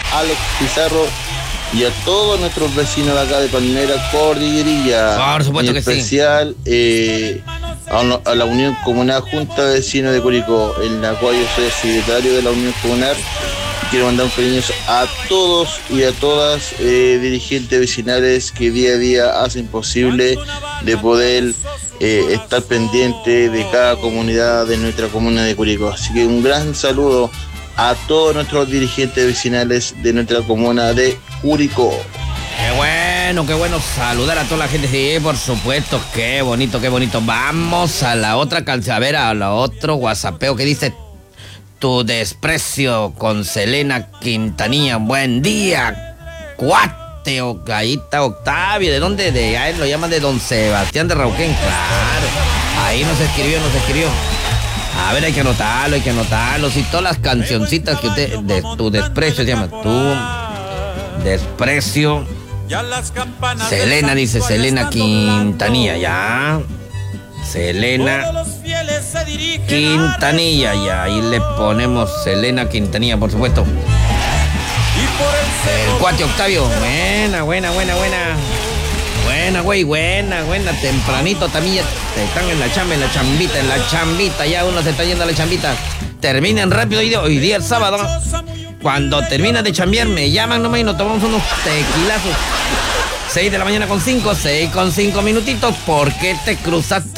Alex Pizarro y a todos nuestros vecinos de acá de Palmera, Cordillerilla. Por supuesto que sí. En especial a la Unión Comunal Junta de Vecinos de Curicó, en la cual yo soy el secretario de la Unión Comunal. Quiero mandar un cariño a todos y a todas dirigentes vecinales que día a día hacen posible de poder estar pendiente de cada comunidad de nuestra comuna de Curicó. Así que un gran saludo a todos nuestros dirigentes vecinales de nuestra comuna de Curicó. Qué bueno saludar a toda la gente. Sí, por supuesto, qué bonito. Vamos a la otra canción, a ver, a la otro whatsappeo que dice: Tu desprecio con Selena Quintanilla. Buen día, cuate. Ahí está Octavio. ¿De dónde? A él lo llaman de Don Sebastián de Rauquén. Claro, ahí nos escribió. A ver, hay que anotarlo. Si todas las cancioncitas que usted, de Tu desprecio, se llama Tu desprecio. Selena, dice Selena Quintanilla, ya. Selena Quintanilla, ya. Ahí le ponemos Selena Quintanilla, por supuesto. El cuate Octavio. Buena. Buena, güey, buena. Tempranito también ya están en la chambita. Ya uno se está yendo a la chambita. Terminen rápido hoy día el sábado. Cuando termina de chambear, me llaman nomás y nos tomamos unos tequilazos. 6 de la mañana con 5 minutitos. ¿Por qué te cruzaste